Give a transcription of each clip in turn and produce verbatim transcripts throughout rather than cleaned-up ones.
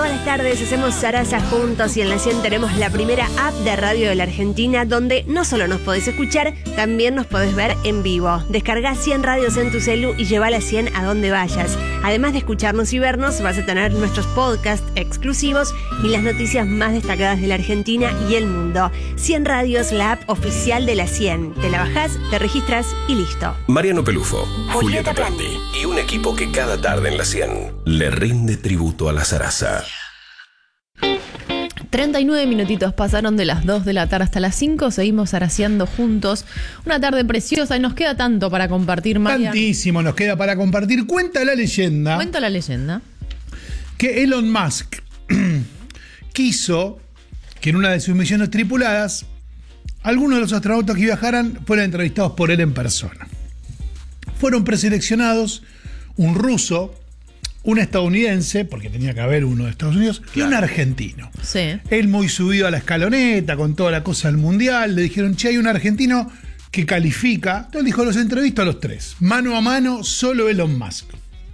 Todas las tardes hacemos Sarasa juntos y en la cien tenemos la primera app de radio de la Argentina donde no solo nos podés escuchar, también nos podés ver en vivo. Descargá cien radios en tu celu y lleva la cien a donde vayas. Además de escucharnos y vernos, vas a tener nuestros podcasts exclusivos y las noticias más destacadas de la Argentina y el mundo. cien radios, la app oficial de la cien. Te la bajás, te registras y listo. Mariano Pelufo, Julieta Prandi y un equipo que cada tarde en la cien le rinde tributo a la zaraza. treinta y nueve minutitos pasaron de las dos de la tarde hasta las cinco. Seguimos zaraseando juntos. Una tarde preciosa y nos queda tanto para compartir, Mariano. Tantísimo nos queda para compartir. Cuenta la leyenda. Cuenta la leyenda. Que Elon Musk quiso que en una de sus misiones tripuladas algunos de los astronautas que viajaran fueran entrevistados por él en persona. Fueron preseleccionados un ruso, un estadounidense, porque tenía que haber uno de Estados Unidos, claro, y un argentino. Sí. Él muy subido a la escaloneta con toda la cosa del mundial. Le dijeron, che, hay un argentino que califica. Entonces dijo, los entrevisto a los tres. Mano a mano, solo Elon Musk.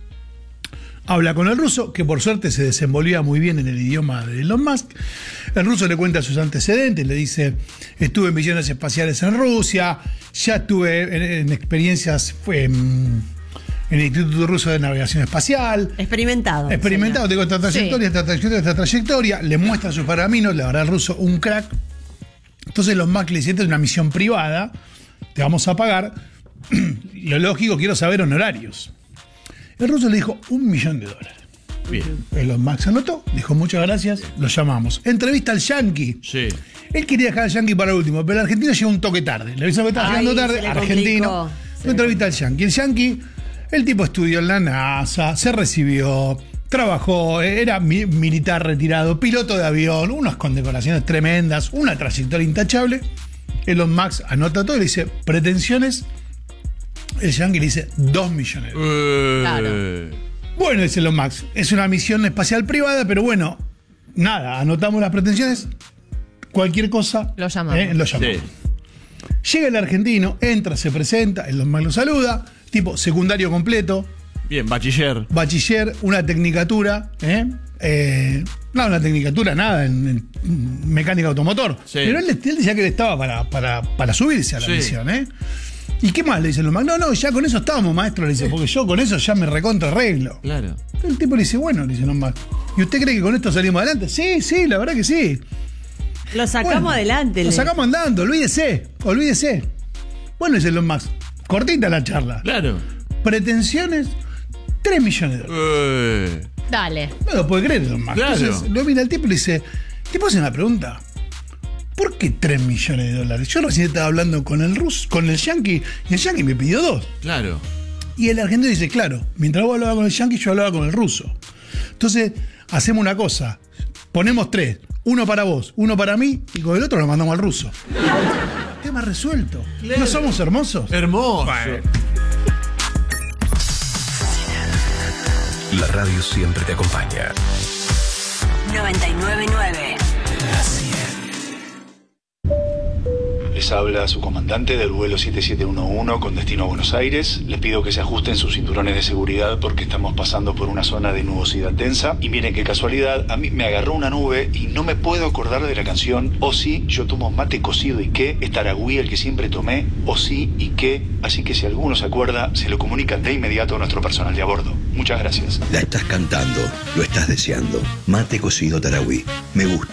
Habla con el ruso, que por suerte se desenvolvía muy bien en el idioma de Elon Musk. El ruso le cuenta sus antecedentes, le dice, estuve en misiones espaciales en Rusia, ya estuve en, en experiencias fue, en, en el Instituto Ruso de Navegación Espacial. Experimentado. Experimentado, tengo esta trayectoria, sí. esta trayectoria, esta trayectoria. Le muestra sus pergaminos, la verdad el ruso, un crack. Entonces Elon Musk le dice, esta es una misión privada, te vamos a pagar. Lo lógico, quiero saber honorarios. El ruso le dijo un millón de dólares. Bien. Elon Musk anotó, dijo muchas gracias, lo llamamos. Entrevista al yankee. Sí. Él quería dejar al yankee para último, pero el argentino llegó un toque tarde. Le avisó que estaba llegando tarde, argentino. Lo entrevista al yankee. El yankee, el tipo estudió en la NASA, se recibió, trabajó, era mi- militar retirado, piloto de avión, unas condecoraciones tremendas, una trayectoria intachable. Elon Musk anota todo y le dice, pretensiones. El yankee le dice dos millones de dólares. Claro. Bueno, dice Elon Musk, es una misión espacial privada, pero bueno, nada, anotamos las pretensiones, cualquier cosa, Lo llamamos. eh, lo llamamos. Sí. Llega el argentino, entra, se presenta, Elon Musk lo saluda, tipo secundario completo, Bien, bachiller. bachiller, una tecnicatura, ¿eh? Eh, no, una tecnicatura, nada, en, en mecánica automotor. Sí. Pero él, él decía que él estaba para, para, para subirse a la Sí. misión, ¿eh? ¿Y qué más? Le dice Elon Musk. No, no, ya con eso estábamos, maestro, le dice, porque yo con eso ya me recontra arreglo. Claro. El tipo le dice, bueno, le dice Elon Musk, ¿y usted cree que con esto salimos adelante? Sí, sí, la verdad que sí. Lo sacamos Bueno, adelante. Lo le- sacamos andando, olvídese, olvídese. Bueno, dice Elon Musk, cortita la charla. Claro. Pretensiones, tres millones de dólares. Eh. Dale. No lo puede creer Elon Musk. Claro. Entonces lo mira el tipo y le dice, ¿te puedo hacer una pregunta? ¿Por qué tres millones de dólares? Yo recién estaba hablando con el ruso, con el yankee, y el yankee me pidió dos. Claro. Y el argentino dice, claro, mientras vos hablabas con el yankee, yo hablaba con el ruso. Entonces, hacemos una cosa, ponemos tres, uno para vos, uno para mí, y con el otro lo mandamos al ruso. Tema resuelto. ¿No somos hermosos? Hermoso. Bueno. La radio siempre te acompaña. noventa y nueve nueve. Les habla su comandante del vuelo siete siete uno uno con destino a Buenos Aires. Les pido que se ajusten sus cinturones de seguridad porque estamos pasando por una zona de nubosidad densa. Y miren qué casualidad, a mí me agarró una nube y no me puedo acordar de la canción O sí, yo tomo mate cocido y qué, es Taragüí el que siempre tomé, O sí y qué. Así que si alguno se acuerda, se lo comunica de inmediato a nuestro personal de a bordo. Muchas gracias. La estás cantando, lo estás deseando. Mate cocido Taragüí. Me gusta.